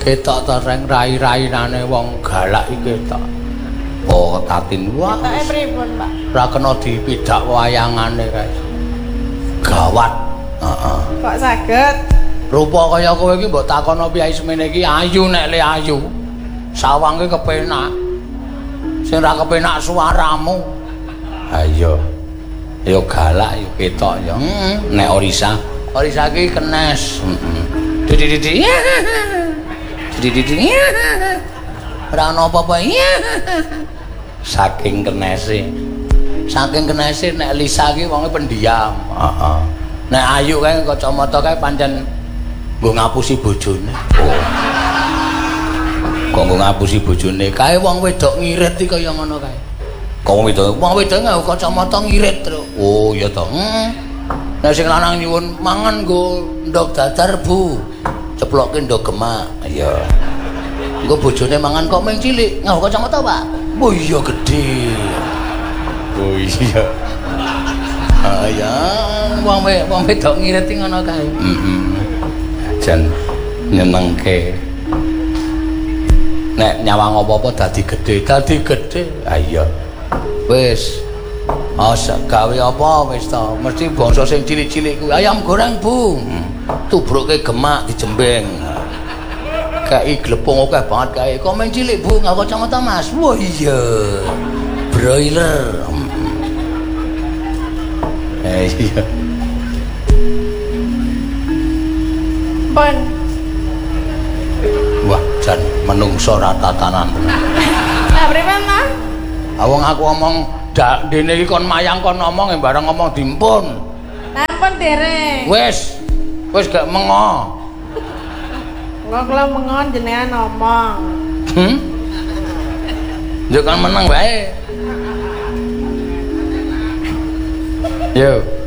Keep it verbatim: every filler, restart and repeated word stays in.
Ketok to reng rai-rainane wong galak iki ketok. Oh, tatin wah. Ketoke pripun, Pak? Ora kena dipidak wayangane kae. Gawat. Heeh. Kok saged? Rupa kaya kowe iki mbok takono piyai semene iki ayu nek le ayu. Sawange kepenak. Sing ora kepenak suaramu. Ha iya. Ya galak ya ketok ya. Heeh. Nek Orisa, Orisa iki kenes. Heeh. Didi-didi. Didi-didi. Ora ana apa-apa. Saking kenese. Saking kenese nek Lisa iki wonge pendiam. Heeh. Nek ayu kae kacamata kae pancen nggo ngapusi bojone. Oh. Kok nggo ngapusi bojone? Kae wong wedok ngirit iki kaya ngono kae. Kok wong wedok, wong wedok nggo kacamata ngirit terus. Oh, ya to. Heeh. Nek sing lanang nyuwun mangan nggo ndok dadar, Bu. Ceplokke ndok gemak. Iya. Engko bojone mangan kok meng cilik. Nggo kacamata, Pak. Oh iya gede. Oh iya. Ah ya, wong wong wedok ngirit iki ngono kae. Heeh. Jan nyenengke. Nek nyawang apa-apa dadi gedhe, dadi gedhe. Ha iya. Wis. Asa gawe apa wis ta? Mesti bangsa sing cilik-cilik kuwi ayam goreng, Bu. Tubruke gemak dijembeng. Kae glepung akeh banget kae. Kok men cilik, Bu, nggo kacamata, Mas. Wah iya. Broiler. Eh iya. Pun. Wah, jan menungso ra tatanan. Lah pripun, Mas? Awong aku omong dak dene iki kon mayang kon ngomong bareng ngomong dimpun. Ampun dereng. Wis. Wis gak mengo. Kok kula mengon jenengan ngomong. Hmm? Yo kan meneng wae. Yo.